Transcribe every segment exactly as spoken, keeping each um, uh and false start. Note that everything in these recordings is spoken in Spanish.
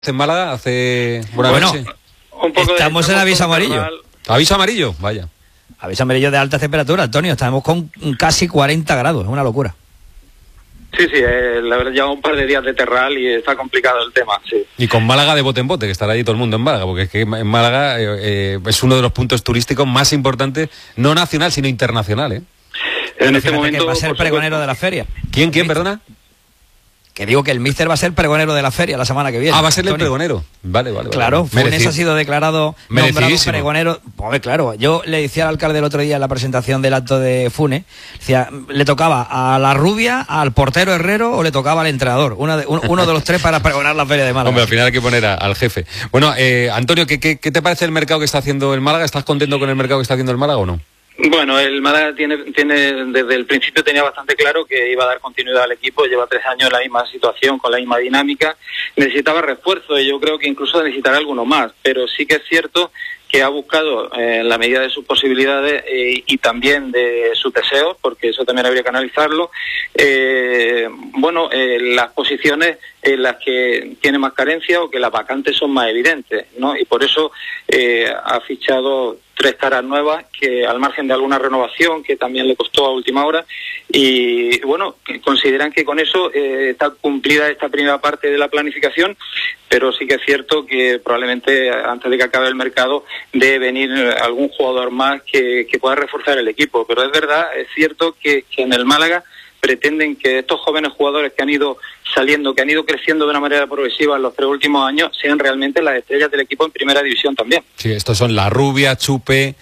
en Málaga hace buena bueno, noche. Un poco estamos de, en aviso amarillo. Normal. Aviso amarillo, vaya. Aviso amarillo de alta temperatura, Antonio. Estamos con casi cuarenta grados, es una locura. Sí, sí, eh, la verdad, lleva un par de días de terral y está complicado el tema, sí. Y con Málaga de bote en bote, que estará allí todo el mundo en Málaga, porque es que en Málaga eh, eh, es uno de los puntos turísticos más importantes, no nacional, sino internacional, ¿eh? En Pero este momento va a ser pregonero de la feria. ¿Quién, quién, perdona? Que digo que el míster va a ser pregonero de la feria la semana que viene. Ah, va a ser el pregonero. Vale, vale. Claro, vale. Funes ha sido declarado nombrado pregonero. Pues claro, yo le decía al alcalde el otro día en la presentación del acto de Funes, decía, le tocaba a la rubia, al portero Herrero o le tocaba al entrenador. Una de, un, uno de los tres para pregonar la feria de Málaga. Hombre, al final hay que poner a, al jefe. Bueno, eh, Antonio, ¿qué, qué, ¿qué te parece el mercado que está haciendo el Málaga? ¿Estás contento con el mercado que está haciendo el Málaga o no? Bueno, el Málaga tiene, tiene, desde el principio tenía bastante claro que iba a dar continuidad al equipo, lleva tres años en la misma situación, con la misma dinámica, necesitaba refuerzo y yo creo que incluso necesitará alguno más, pero sí que es cierto que ha buscado eh, en la medida de sus posibilidades eh, y también de sus deseos, porque eso también habría que analizarlo, eh, bueno, eh, las posiciones en las que tiene más carencia o que las vacantes son más evidentes, ¿no? Y por eso eh, ha fichado tres caras nuevas que al margen de alguna renovación que también le costó a última hora y bueno, consideran que con eso eh, está cumplida esta primera parte de la planificación, pero sí que es cierto que probablemente antes de que acabe el mercado debe venir algún jugador más que, que pueda reforzar el equipo, pero es verdad, es cierto que, que en el Málaga pretenden que estos jóvenes jugadores que han ido saliendo, que han ido creciendo de una manera progresiva en los tres últimos años, sean realmente las estrellas del equipo en primera división también. Sí, estos son La Rubia, Chupe,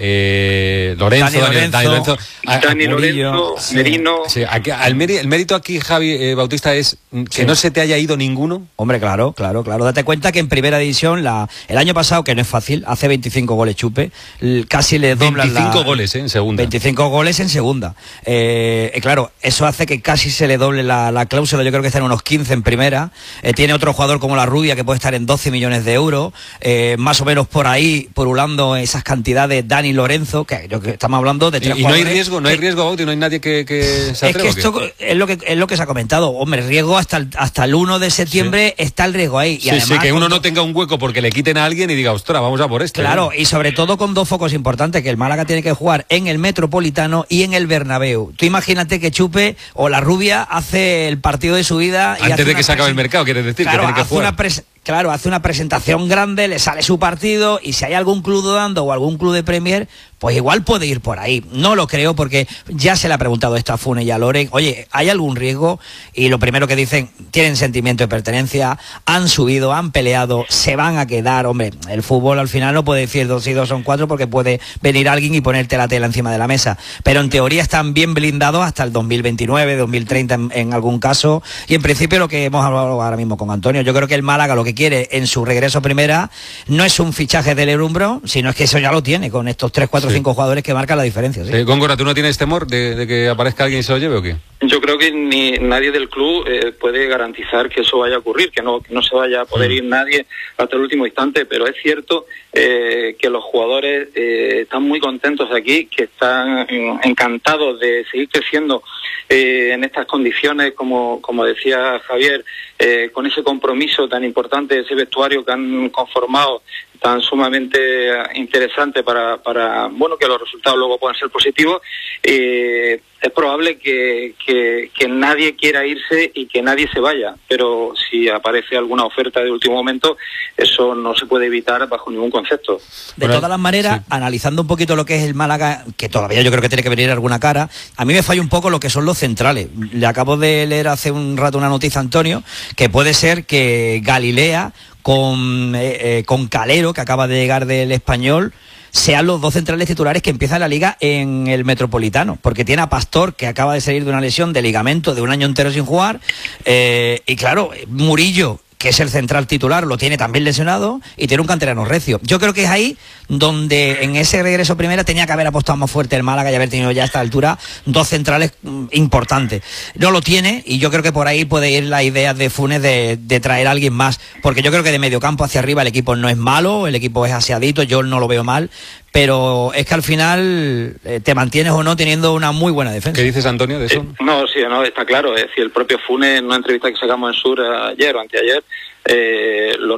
eh, Lorenzo, Dani Lorenzo, Dani Lorenzo, a, Dani Murillo, Lorenzo sí, Merino. Sí, aquí, el, mérito, el mérito aquí, Javi eh, Bautista, es que sí. no se te haya ido ninguno. Hombre, claro, claro, claro. Date cuenta que en primera división, la, el año pasado, que no es fácil, hace veinticinco goles Chupe, casi le doblan veinticinco la, goles eh, en segunda. veinticinco goles en segunda. Eh, eh, claro, eso hace que casi se le doble la, la cláusula, yo creo que está en unos quince en primera. Eh, tiene otro jugador como La Rubia que puede estar en doce millones de euros, eh, más o menos por ahí, purulando esas cantidades, Dani Lorenzo, que yo que estamos hablando de tres y, y no hay riesgo, no hay riesgo, Bauti, no hay nadie que, que se atreva. Es que esto es lo que es lo que se ha comentado. Hombre, riesgo hasta el, hasta el uno de septiembre sí. está el riesgo ahí. Y sí, además, sí, que uno con... no tenga un hueco porque le quiten a alguien y diga, ostras, vamos a por este. Claro, ¿no? y sobre todo con dos focos importantes, que el Málaga tiene que jugar en el Metropolitano y en el Bernabéu. Tú imagínate que Chupe o La Rubia hace el partido de su vida y antes de que se acabe el mercado, quieres decir, claro, que tiene que hace jugar. Una pres... Claro, hace una presentación grande, le sale su partido y si hay algún club dudando o algún club de Premier, pues igual puede ir por ahí. No lo creo porque ya se le ha preguntado esto a Funes y a Loren. Oye, ¿hay algún riesgo? Y lo primero que dicen, tienen sentimiento de pertenencia, han subido, han peleado, se van a quedar. Hombre, el fútbol al final no puede decir dos y dos son cuatro porque puede venir alguien y ponerte la tela encima de la mesa. Pero en teoría están bien blindados hasta el dos mil veintinueve, dos mil treinta en, en algún caso. Y en principio lo que hemos hablado ahora mismo con Antonio, yo creo que el Málaga lo que quiere en su regreso a primera no es un fichaje del Erumbro, sino es que eso ya lo tiene con estos tres, cuatro, cinco jugadores que marcan la diferencia. ¿Sí? Eh, Góngora, ¿tú no tienes temor de, de que aparezca alguien y se lo lleve o qué? Yo creo que ni nadie del club eh, puede garantizar que eso vaya a ocurrir, que no, que no se vaya a poder ir nadie hasta el último instante, pero es cierto eh, que los jugadores eh, están muy contentos aquí, que están encantados de seguir creciendo eh, en estas condiciones, como, como decía Javier, eh, con ese compromiso tan importante, ese vestuario que han conformado tan sumamente interesante para, para bueno, que los resultados luego puedan ser positivos. Eh, es probable que, que, que nadie quiera irse y que nadie se vaya, pero si aparece alguna oferta de último momento, eso no se puede evitar bajo ningún concepto. De todas las maneras, sí. analizando un poquito lo que es el Málaga, que todavía yo creo que tiene que venir alguna cara, a mí me falla un poco lo que son los centrales. Le acabo de leer hace un rato una noticia a Antonio, que puede ser que Galilea con, eh, eh, con Calero, que acaba de llegar del Español, sean los dos centrales titulares que empiezan la liga en el Metropolitano, porque tiene a Pastor, que acaba de salir de una lesión de ligamento de un año entero sin jugar, eh, y claro, Murillo, que es el central titular, lo tiene también lesionado y tiene un canterano recio. Yo creo que es ahí donde en ese regreso primera tenía que haber apostado más fuerte el Málaga y haber tenido ya a esta altura dos centrales mm, importantes. No lo tiene y yo creo que por ahí puede ir la idea de Funes de, de traer a alguien más, porque yo creo que de mediocampo hacia arriba el equipo no es malo, el equipo es aseadito, yo no lo veo mal, pero es que al final eh, te mantienes o no teniendo una muy buena defensa. ¿Qué dices, Antonio, de eso? Eh, no, sí, no, está claro. Es decir, el propio Funes, en una entrevista que sacamos en Sur ayer o anteayer, eh, lo